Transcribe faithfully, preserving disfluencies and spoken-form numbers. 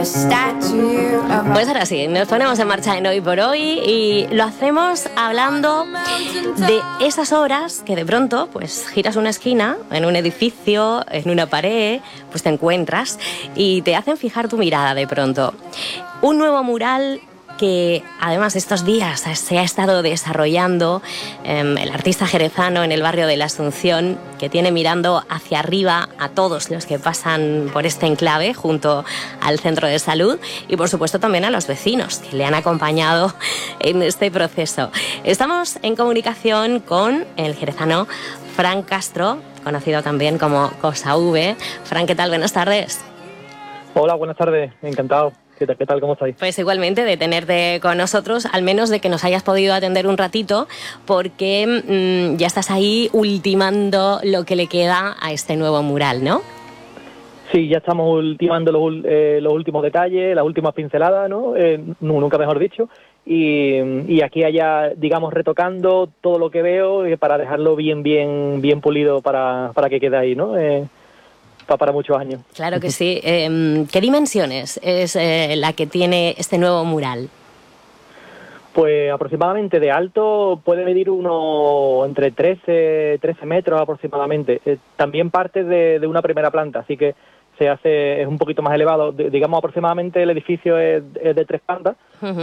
Pues ahora sí, nos ponemos en marcha en Hoy por Hoy y lo hacemos hablando de esas obras que de pronto pues giras una esquina en un edificio, en una pared, pues te encuentras y te hacen fijar tu mirada de pronto. Un nuevo mural que además estos días se ha estado desarrollando eh, el artista jerezano en el barrio de la Asunción, que tiene mirando hacia arriba a todos los que pasan por este enclave junto al centro de salud y por supuesto también a los vecinos que le han acompañado en este proceso. Estamos en comunicación con el jerezano Fran Castro, conocido también como Cosa V. Fran, ¿qué tal? Buenas tardes. Hola, buenas tardes, encantado. ¿Qué tal, qué tal? ¿Cómo estáis? Pues igualmente de tenerte con nosotros, al menos de que nos hayas podido atender un ratito, porque mmm, ya estás ahí ultimando lo que le queda a este nuevo mural, ¿no? Sí, ya estamos ultimando los, eh, los últimos detalles, las últimas pinceladas, ¿no? Eh, nunca mejor dicho. Y, y aquí allá, digamos, retocando todo lo que veo eh, para dejarlo bien, bien, bien pulido para, para que quede ahí, ¿no? Eh, para muchos años. Claro que sí. Eh, ¿Qué dimensiones es eh, la que tiene este nuevo mural? Pues aproximadamente de alto puede medir uno entre trece, trece metros aproximadamente. Eh, también parte de, de una primera planta, así que se hace es un poquito más elevado. De, digamos, aproximadamente el edificio es, es de tres plantas. Uh-huh.